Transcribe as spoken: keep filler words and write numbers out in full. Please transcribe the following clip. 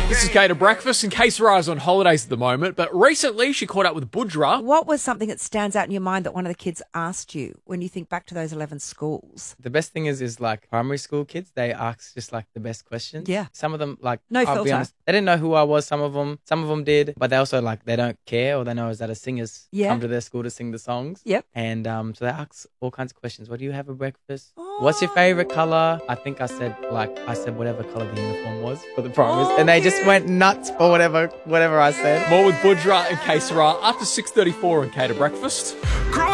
This is Kate at Breakfast. In case Rara's on holidays at the moment, but recently she caught up with Budra. What was something that stands out in your mind that one of the kids asked you when you think back to those eleven schools? The best thing is, is like primary school kids, they ask just like the best questions. Yeah. Some of them, like, No I'll filter. be honest, they didn't know who I was. Some of them, some of them did, but they also like, they don't care, or they know is that a singer's Yeah. come to their school to sing the songs. Yep. And um, so they ask all kinds of questions. What do you have for breakfast? What's your favorite color? I think I said like, I said whatever color the uniform was for the primaries. Oh, and they just cute. went nuts for whatever, whatever I said. More with Budra and Kate Rara after six thirty-four on Kate at Breakfast. Grow